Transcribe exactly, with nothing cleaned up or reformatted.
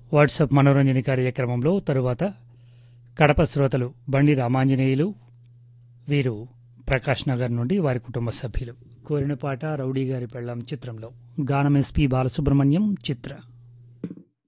WhatsApp మనోరంజన కార్యక్రమంలో తరువాత కడప శ్రోతలు బండి రామాంజనేయులు, వీరు ప్రకాష్ నగర్ నుండి వారి కుటుంబ సభ్యులు కోరిన పాట రౌడీ గారి పెళ్ళాం చిత్రంలో. గానం ఎస్పి బాలసుబ్రహ్మణ్యం, చిత్ర.